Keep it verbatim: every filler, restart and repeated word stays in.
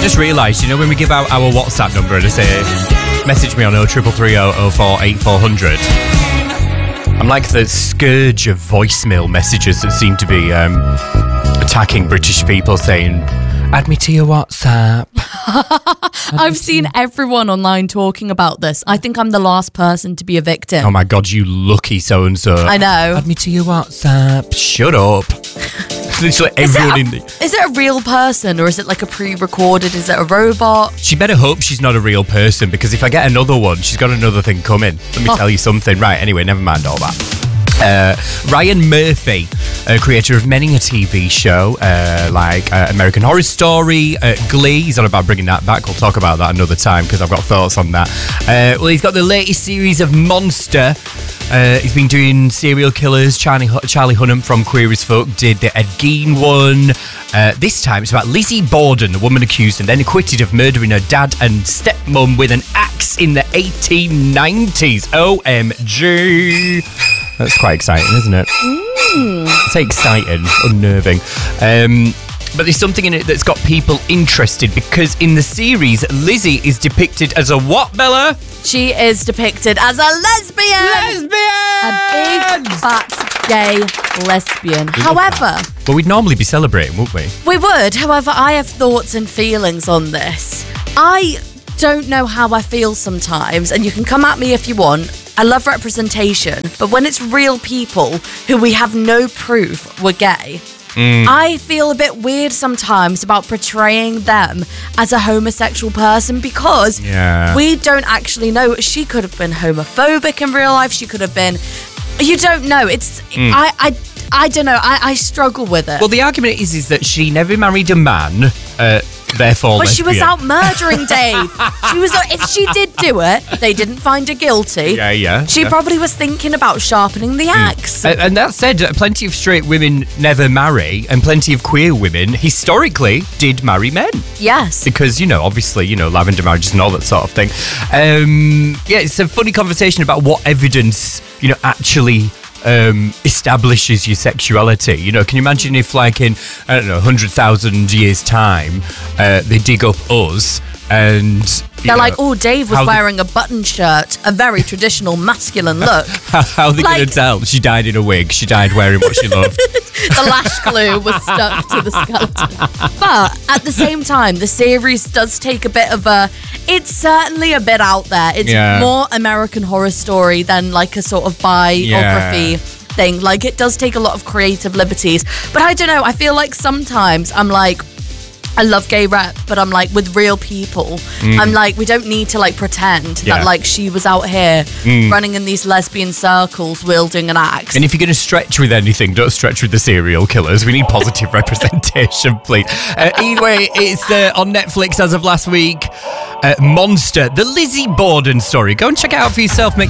I just realised, you know, when we give out our WhatsApp number and I say, message me on oh three three three oh oh four eight four hundred. I'm like the scourge of voicemail messages that seem to be um, attacking British people saying, add me to your WhatsApp. I've seen everyone online talking about this. I think I'm the last person to be a victim. Oh my God, you lucky so-and-so. I know. Add me to your WhatsApp. Shut up. Literally everyone is in a, the... Is it a real person or is it like a pre-recorded? Is it a robot? She better hope she's not a real person, because if I get another one, she's got another thing coming. Let me oh. tell you something. Right, anyway, never mind all that. Uh, Ryan Murphy, uh, creator of many a T V show, uh, like uh, American Horror Story, uh, Glee. He's on about bringing that back. We'll talk about that another time because I've got thoughts on that. Uh, well, he's got the latest series of Monster. Uh, he's been doing serial killers. Charlie, Charlie Hunnam from Queer as Folk did the Ed Gein one. Uh, this time it's about Lizzie Borden, the woman accused and then acquitted of murdering her dad and stepmom with an axe in the eighteen nineties. O M G. That's quite exciting, isn't it? Mm. It's exciting, unnerving. Um, but there's something in it that's got people interested, because in the series, Lizzie is depicted as a what, Bella? She is depicted as a lesbian! Lesbian! A big, fat, gay lesbian. However... Well, we'd normally be celebrating, wouldn't we? We would. However, I have thoughts and feelings on this. I don't know how I feel sometimes, and you can come at me if you want. I love representation, but when it's real people who we have no proof were gay, mm. I feel a bit weird sometimes about portraying them as a homosexual person, because yeah. we don't actually know. She could have been homophobic in real life. She could have been... You don't know. It's... Mm. I, I, I don't know. I, I struggle with it. Well, the argument is, is that she never married a man... Uh, Therefore, but lesbian. She was out murdering Dave. She was. If she did do it, they didn't find her guilty. Yeah, yeah. She yeah. probably was thinking about sharpening the axe. Mm. And that said, plenty of straight women never marry, and plenty of queer women historically did marry men. Yes. Because, you know, obviously, you know, lavender marriages and all that sort of thing. Um, yeah, it's a funny conversation about what evidence, you know, actually... Um, establishes your sexuality. You know, can you imagine if, like, in, I don't know, one hundred thousand years' time, uh, they dig up us and... They're know, like, oh, Dave was wearing they... a button shirt, a very traditional masculine look. how, how are they like... going to tell? She died in a wig. She died wearing what she loved. The lash glue was stuck to the skeleton. But at the same time, the series does take a bit of a... It's certainly a bit out there. It's yeah. more American Horror Story than like a sort of biography. Yeah. thing. Like, it does take a lot of creative liberties. But I don't know, I feel like sometimes I'm like, I love gay rep, but I'm like, with real people, mm. I'm like, we don't need to like pretend yeah. that like she was out here mm. running in these lesbian circles wielding an axe. And if you're going to stretch with anything, don't stretch with the serial killers. We need positive representation, please. Uh, anyway, it's uh, on Netflix as of last week. Uh, Monster, the Lizzie Borden story. Go and check it out for yourself. Make